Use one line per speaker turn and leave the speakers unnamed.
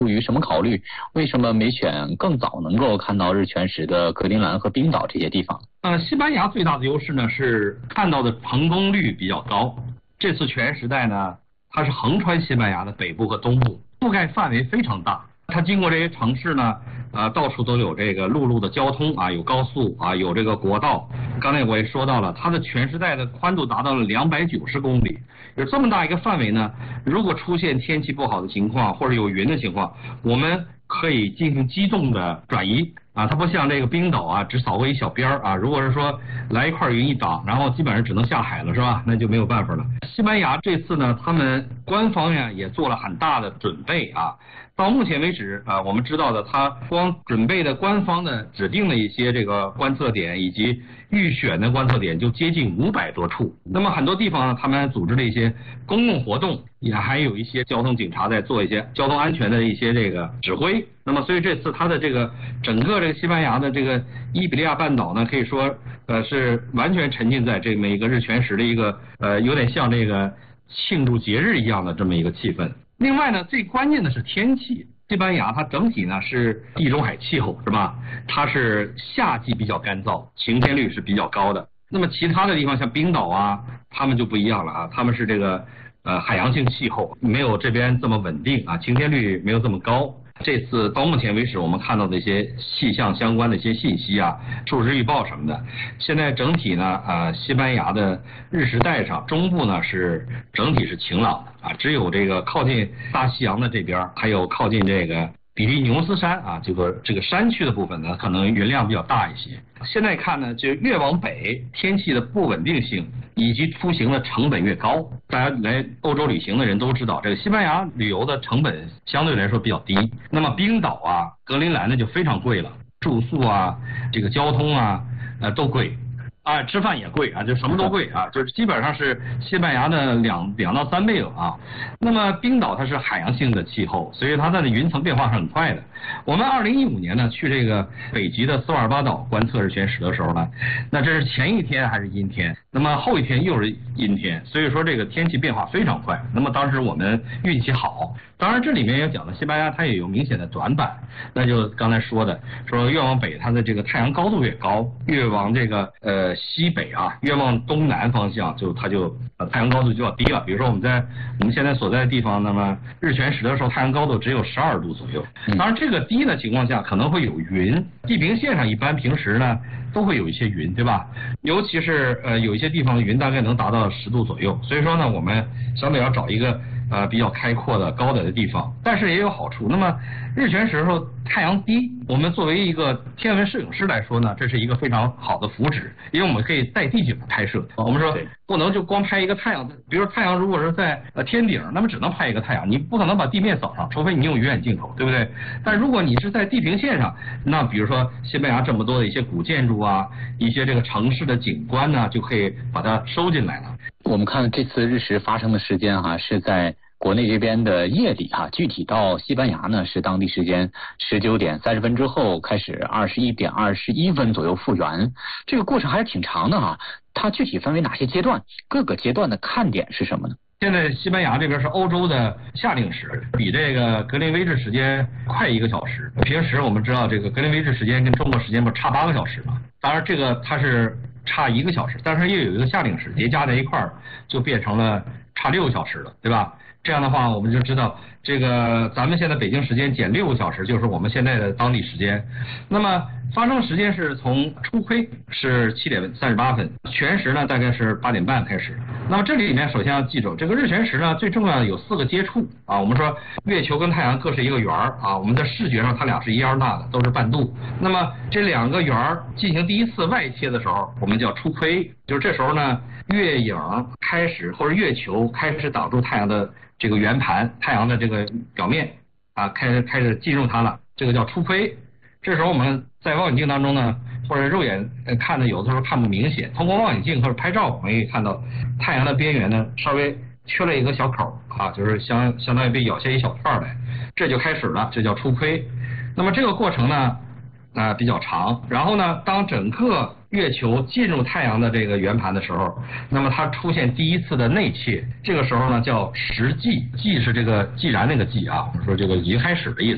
出于什么考虑？为什么没选更早能够看到日全食的格陵兰和冰岛这些地方？
西班牙最大的优势呢是看到的成功率比较高。这次全时代呢，它是横穿西班牙的北部和东部，覆盖范围非常大。它经过这些城市呢，到处都有这个陆路的交通啊，有高速啊，有这个国道。刚才我也说到了，它的全时代的宽度达到了290公里。有这么大一个范围呢，如果出现天气不好的情况或者有云的情况，我们可以进行机动的转移啊。它不像这个冰岛啊，只扫过一小边啊。如果是说来一块云一挡，然后基本上只能下海了，是吧？那就没有办法了。西班牙这次呢，他们官方呀也做了很大的准备啊。到目前为止啊，我们知道的，它光准备的官方的指定的一些这个观测点以及预选的观测点就接近500多处。那么很多地方呢，他们组织了一些公共活动，也还有一些交通警察在做一些交通安全的一些这个指挥。那么所以这次它的这个整个这个西班牙的这个伊比利亚半岛呢，可以说是完全沉浸在这么一个日全食的一个有点像这个庆祝节日一样的这么一个气氛。另外呢，最关键的是天气。西班牙它整体呢是地中海气候，是吧？它是夏季比较干燥，晴天率是比较高的。那么其他的地方像冰岛啊，他们就不一样了啊，他们是这个海洋性气候，没有这边这么稳定啊，晴天率没有这么高。这次到目前为止，我们看到的一些气象相关的一些信息啊，数值预报什么的，现在整体呢，西班牙的日食带上中部呢是整体是晴朗的啊，只有这个靠近大西洋的这边，还有靠近这个比利牛斯山啊，这个山区的部分呢，可能云量比较大一些。现在看呢，就越往北，天气的不稳定性以及出行的成本越高。大家来欧洲旅行的人都知道，这个西班牙旅游的成本相对来说比较低。那么冰岛啊、格陵兰呢就非常贵了，住宿啊、这个交通啊，都贵。啊，吃饭也贵啊，就什么都贵啊，就是基本上是西班牙的2到3倍了啊。那么冰岛它是海洋性的气候，所以它的云层变化是很快的。我们2015年呢去这个北极的斯瓦尔巴岛观测日全食的时候呢，那这是前一天还是阴天，那么后一天又是阴天，所以说这个天气变化非常快。那么当时我们运气好，当然这里面也讲了西班牙它也有明显的短板，那就刚才说的，说越往北它的这个太阳高度越高，越往这个西北啊，越往东南方向它就太阳高度就要低了。比如说我们现在所在的地方，那么日全食的时候太阳高度只有12度左右。当然这个低的情况下可能会有云，地平线上一般平时呢都会有一些云，对吧？尤其是有一些地方的云大概能达到10度左右，所以说呢我们相对要找一个比较开阔的高点的地方，但是也有好处。那么日全食的时候太阳低，我们作为一个天文摄影师来说呢，这是一个非常好的福祉，因为我们可以带地景拍摄。我们说不能就光拍一个太阳，比如说太阳如果是在天顶，那么只能拍一个太阳，你不可能把地面扫上，除非你用远镜头，对不对？但如果你是在地平线上，那比如说西班牙这么多的一些古建筑啊，一些这个城市的景观呢，就可以把它收进来了。
我们看这次日食发生的时间是在国内这边的夜里具体到西班牙呢是当地时间19点30分之后开始21点21分左右复原，这个过程还是挺长的它具体分为哪些阶段？各个阶段的看点是什么呢？
现在西班牙这边是欧洲的夏令时，比这个格林威治时间快1个小时。平时我们知道这个格林威治时间跟中国时间不是差8个小时吗？当然这个它是差1个小时，但是又有一个夏令时叠加在一块儿，就变成了差6个小时了，对吧？这样的话我们就知道这个咱们现在北京时间减6个小时就是我们现在的当地时间。那么发生时间是从初亏是7点38分，全食呢大概是8点半开始。那么这里面首先要记住，这个日全食呢最重要的有4个接触我们说月球跟太阳各是一个圆我们的视觉上它俩是一样大的，都是半度。那么这2个圆进行第一次外切的时候，我们叫初亏，就是这时候呢月影开始或者月球开始挡住太阳的这个圆盘，太阳的这个表面开始进入它了，这个叫初亏。这时候我们在望远镜当中呢，或者肉眼看的有的时候看不明显，通过望远镜或者拍照，我们可以看到太阳的边缘呢稍微缺了一个小口就是相当于被咬下一小块来，这就开始了，这叫初亏。那么这个过程呢比较长，然后呢当整个月球进入太阳的这个圆盘的时候，那么它出现第一次的内切，这个时候呢叫食寂，寂是这个既然那个寂我们说这个已经开始的意思。